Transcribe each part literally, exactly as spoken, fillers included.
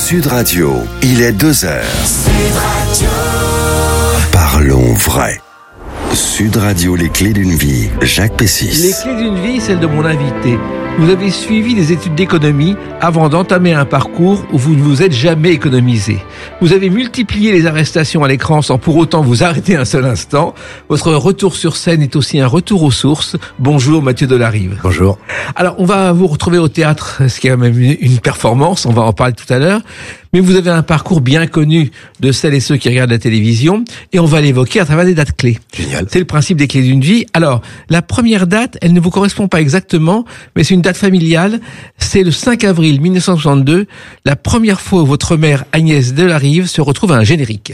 Sud Radio, il est deux heures. Sud Radio. Parlons vrai. Sud Radio, les clés d'une vie, Jacques Pessis. Les clés d'une vie, celle de mon invité. Vous avez suivi des études d'économie avant d'entamer un parcours où vous ne vous êtes jamais économisé. Vous avez multiplié les arrestations à l'écran sans pour autant vous arrêter un seul instant. Votre retour sur scène est aussi un retour aux sources. Bonjour Mathieu Delarive. Bonjour. Alors on va vous retrouver au théâtre, ce qui est quand même une performance, on va en parler tout à l'heure. Mais vous avez un parcours bien connu de celles et ceux qui regardent la télévision et on va l'évoquer à travers des dates clés. Génial. C'est le principe des clés d'une vie. Alors, la première date, elle ne vous correspond pas exactement, mais c'est une date familiale. C'est le cinq avril mille neuf cent soixante-deux, la première fois où votre mère Agnès Delarive se retrouve à un générique.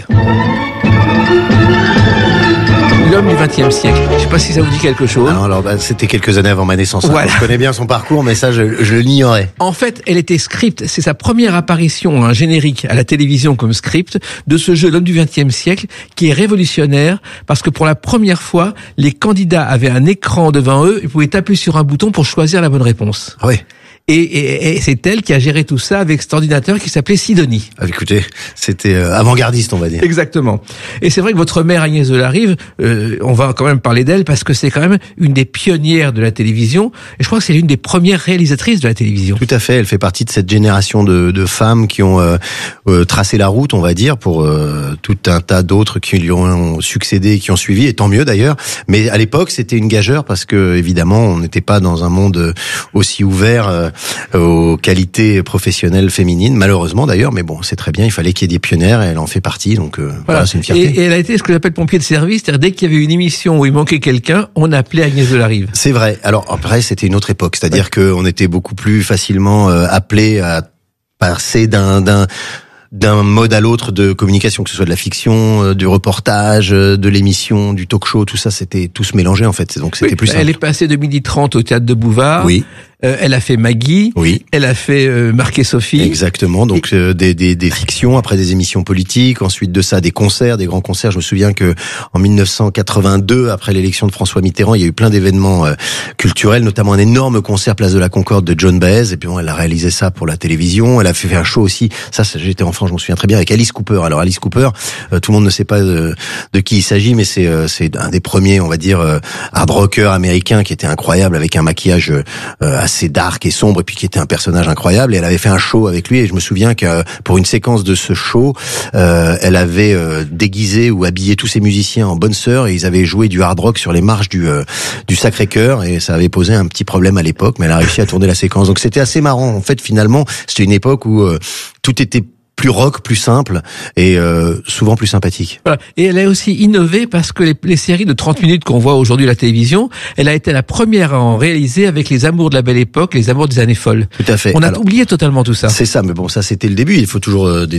L'homme du vingtième siècle. Je ne sais pas si ça vous dit quelque chose. Non, alors bah, c'était quelques années avant ma naissance. Voilà. Hein. Je connais bien son parcours, mais ça, je, je l'ignorais. En fait, elle était script. C'est sa première apparition à un générique à la télévision comme script de ce jeu L'homme du vingtième siècle, qui est révolutionnaire parce que pour la première fois, les candidats avaient un écran devant eux et pouvaient taper sur un bouton pour choisir la bonne réponse. Oui. Et, et, et c'est elle qui a géré tout ça avec cet ordinateur qui s'appelait Sidonie. Ah, écoutez, c'était euh, avant-gardiste, on va dire. Exactement. Et c'est vrai que votre mère Agnès Delarive, euh, on va quand même parler d'elle parce que c'est quand même une des pionnières de la télévision. Et je crois que c'est l'une des premières réalisatrices de la télévision. Tout à fait. Elle fait partie de cette génération de, de femmes qui ont euh, euh, tracé la route, on va dire, pour euh, tout un tas d'autres qui lui ont succédé et qui ont suivi. Et tant mieux d'ailleurs. Mais à l'époque, c'était une gageure parce que évidemment, on n'était pas dans un monde aussi ouvert. Euh, aux qualités professionnelles féminines, malheureusement d'ailleurs, mais bon, c'est très bien, il fallait qu'il y ait des pionnières et elle en fait partie, donc euh, voilà, voilà, c'est une fierté. Et, et elle a été ce que j'appelle pompier de service, c'est-à-dire dès qu'il y avait une émission où il manquait quelqu'un, on appelait Agnès Delarive. C'est vrai, alors après c'était une autre époque, c'est-à-dire ouais. qu'on était beaucoup plus facilement euh, appelé à passer d'un... d'un d'un mode à l'autre de communication, que ce soit de la fiction, du reportage, de l'émission, du talk-show, tout ça, c'était tout se mélanger en fait, donc c'était oui, plus simple. Elle est passée de midi trente au théâtre de Bouvard. Oui. Euh, elle a fait Maggie. Oui. Elle a fait euh, Marc et Sophie. Exactement. Donc euh, des, des, des fictions, après des émissions politiques, ensuite de ça des concerts, des grands concerts. Je me souviens que en mille neuf cent quatre-vingt-deux, après l'élection de François Mitterrand, il y a eu plein d'événements euh, culturels, notamment un énorme concert Place de la Concorde de John Baez. Et puis bon, elle a réalisé ça pour la télévision. Elle a fait un show aussi. Ça, j'étais enfant, je m'en souviens très bien, avec Alice Cooper. Alors Alice Cooper, euh, tout le monde ne sait pas de, de qui il s'agit, mais c'est euh, c'est un des premiers, on va dire, euh, hard rocker américain qui était incroyable, avec un maquillage euh, assez dark et sombre, et puis qui était un personnage incroyable. Et elle avait fait un show avec lui, et je me souviens que pour une séquence de ce show, euh, elle avait euh, déguisé ou habillé tous ses musiciens en bonne sœur, et ils avaient joué du hard rock sur les marches du euh, du Sacré-Cœur, et ça avait posé un petit problème à l'époque, mais elle a réussi à tourner la séquence. Donc c'était assez marrant. En fait, finalement, c'était une époque où euh, tout était plus rock, plus simple et euh, souvent plus sympathique. Voilà. Et elle a aussi innové parce que les, les séries de trente minutes qu'on voit aujourd'hui à la télévision, elle a été la première à en réaliser avec les amours de la belle époque, les amours des années folles. Tout à fait. On a Alors, oublié totalement tout ça. C'est ça, mais bon, ça c'était le début. Il faut toujours euh, des